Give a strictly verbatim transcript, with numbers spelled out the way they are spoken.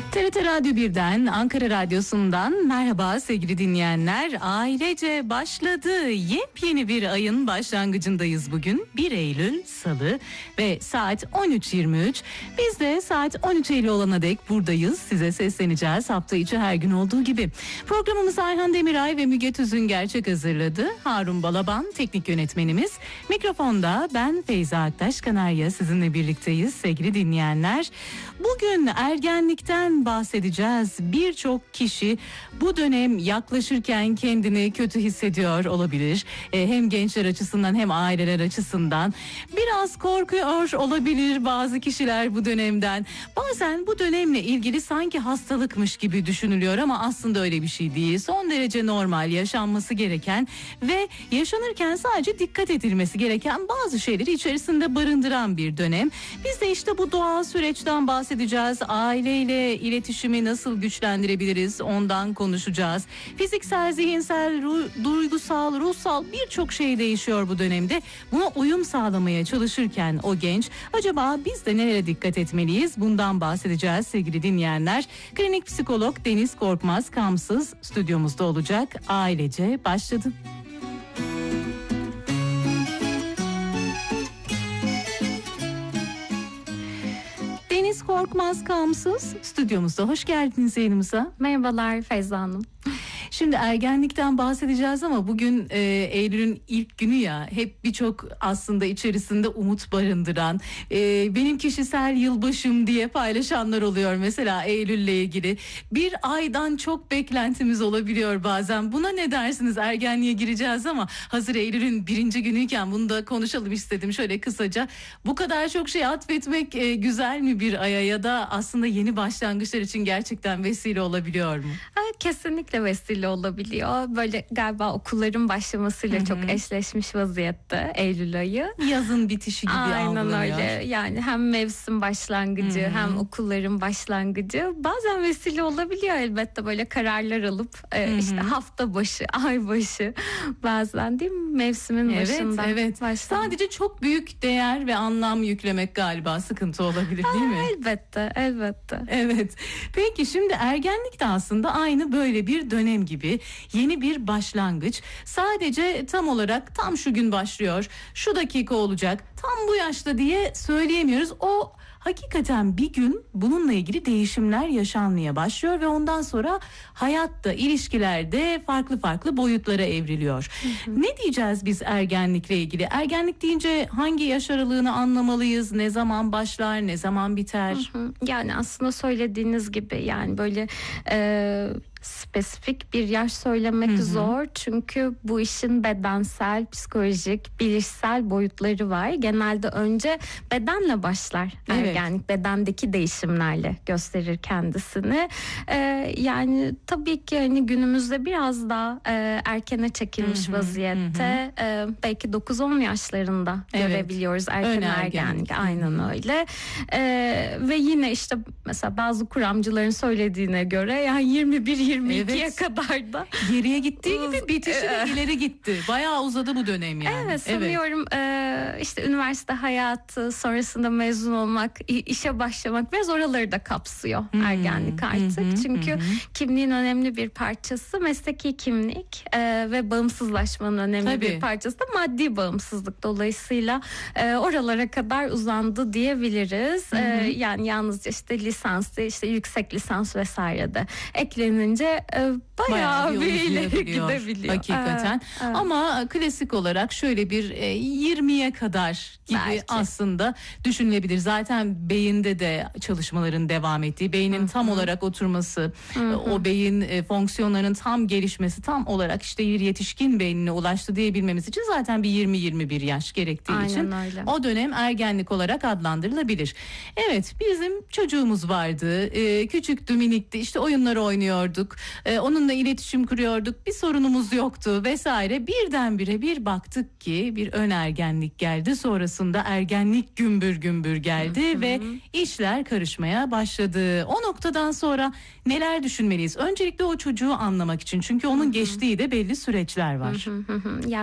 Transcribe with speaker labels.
Speaker 1: T R T Radyo birden, Ankara Radyosu'ndan merhaba sevgili dinleyenler. Ailece başladı. Yepyeni bir ayın başlangıcındayız bugün. bir Eylül Salı ve saat on üç yirmi üç. Biz de saat on üç elli olana dek buradayız. Size sesleneceğiz hafta içi her gün olduğu gibi. Programımızı Ayhan Demiray ve Müge Tüzün Gerçek hazırladı. Harun Balaban teknik yönetmenimiz. Mikrofonda ben Feyza Aktaş Kanarya sizinle birlikteyiz sevgili dinleyenler. Bugün ergenlikten bahsedeceğiz. Birçok kişi bu dönem yaklaşırken kendini kötü hissediyor olabilir. E, hem gençler açısından hem aileler açısından. Biraz korkuyor olabilir bazı kişiler bu dönemden. Bazen bu dönemle ilgili sanki hastalıkmış gibi düşünülüyor ama aslında öyle bir şey değil. Son derece normal, yaşanması gereken ve yaşanırken sadece dikkat edilmesi gereken bazı şeyleri içerisinde barındıran bir dönem. Biz de işte bu doğal süreçten bahsedeceğiz. Aileyle iletişimi nasıl güçlendirebiliriz ondan konuşacağız. Fiziksel, zihinsel, ru- duygusal, ruhsal birçok şey değişiyor bu dönemde. Buna uyum sağlamaya çalışırken o genç acaba biz de nereye dikkat etmeliyiz? Bundan bahsedeceğiz sevgili dinleyenler. Klinik psikolog Deniz Korkmaz Kamsız stüdyomuzda olacak. Ailece başladı. Deniz Korkmaz Kamsız stüdyomuzda. Hoş geldiniz yayınımıza.
Speaker 2: Merhabalar Feyza Hanım.
Speaker 1: Şimdi ergenlikten bahsedeceğiz ama bugün e, Eylül'ün ilk günü ya, hep birçok aslında içerisinde umut barındıran, e, benim kişisel yılbaşım diye paylaşanlar oluyor mesela Eylül'le ilgili. Bir aydan çok beklentimiz olabiliyor bazen. Buna ne dersiniz? Ergenliğe gireceğiz ama hazır Eylül'ün birinci günüyken bunu da konuşalım istedim şöyle kısaca. Bu kadar çok şey atfetmek e, güzel mi bir aya, ya da aslında yeni başlangıçlar için gerçekten vesile olabiliyor mu?
Speaker 2: Kesinlikle vesile olabiliyor. Böyle galiba okulların başlamasıyla Hı-hı. çok eşleşmiş vaziyette Eylül ayı.
Speaker 1: Yazın bitişi gibi algılanıyor.
Speaker 2: Aynen öyle. Yani hem mevsim başlangıcı Hı-hı. hem okulların başlangıcı. Bazen vesile olabiliyor elbette, böyle kararlar alıp e, işte hafta başı, ay başı, bazen değil mi mevsimin
Speaker 1: evet,
Speaker 2: başında.
Speaker 1: Evet evet. Sadece çok büyük değer ve anlam yüklemek galiba sıkıntı olabilir değil mi?
Speaker 2: Aa, elbette elbette.
Speaker 1: Evet. Peki şimdi ergenlik de aslında aynı böyle bir dönem gibi, yeni bir başlangıç. Sadece tam olarak tam şu gün başlıyor, şu dakika olacak, tam bu yaşta diye söyleyemiyoruz. O hakikaten bir gün bununla ilgili değişimler yaşanmaya başlıyor ve ondan sonra hayatta, ilişkilerde farklı farklı boyutlara evriliyor. Hı hı. Ne diyeceğiz biz ergenlikle ilgili? Ergenlik deyince hangi yaş aralığını anlamalıyız? Ne zaman başlar, ne zaman biter?
Speaker 2: Hı hı. Yani aslında söylediğiniz gibi, yani böyle e, spesifik bir yaş söylemek hı hı. zor. Çünkü bu işin bedensel, psikolojik, bilişsel boyutları var. Genelde önce bedenle başlar. Evet. Ergenlik bedendeki değişimlerle gösterir kendisini. Ee, yani tabii ki hani günümüzde biraz daha e, erkene çekilmiş hı hı. vaziyette. Hı hı. E, belki dokuz on yaşlarında evet. görebiliyoruz erken Ön ergenlik. ergenlik. Aynen öyle. E, ve yine işte mesela bazı kuramcıların söylediğine göre yani yirmi bir yirmi ikiye evet. kadar da
Speaker 1: geriye gittiği gibi bitişi de ileri gitti. Bayağı uzadı bu dönem yani.
Speaker 2: Evet, sanıyorum evet. işte üniversite hayatı, sonrasında mezun olmak, işe başlamak biraz oraları da kapsıyor hmm. ergenlik artık. Hmm. Çünkü hmm. kimliğin önemli bir parçası mesleki kimlik e, ve bağımsızlaşmanın önemli Tabii. bir parçası da maddi bağımsızlık. Dolayısıyla e, oralara kadar uzandı diyebiliriz. Hmm. E, yani yalnızca işte lisans, işte yüksek lisans vesaire de eklenince e, bayağı, bayağı bir ileri gidebiliyor.
Speaker 1: Hakikaten. Evet, evet. Ama klasik olarak şöyle bir e, yirmiye kadar gibi Belki. aslında düşünülebilir. Zaten beyinde de çalışmaların devam ettiği, beynin Hı-hı. tam olarak oturması, Hı-hı. o beyin e, fonksiyonlarının tam gelişmesi, tam olarak işte bir yetişkin beynine ulaştı diyebilmemiz için zaten bir yirmi yirmi bir yaş gerektiği Aynen için öyle. o dönem ergenlik olarak adlandırılabilir. Evet, bizim çocuğumuz vardı. E, küçüktü, minikti. İşte oyunları oynuyorduk. E, onunla iletişim kuruyorduk. Bir sorunumuz yoktu vesaire. Birdenbire bir baktık ki bir ön ergenlik geldi. Sonrasında ergenlik gümbür gümbür geldi Hı-hı. ve işler karışmaya başladı. O noktadan sonra neler düşünmeliyiz? Öncelikle o çocuğu anlamak için. Çünkü onun Hı-hı. geçtiği de belli süreçler var.
Speaker 2: Hı-hı. Yani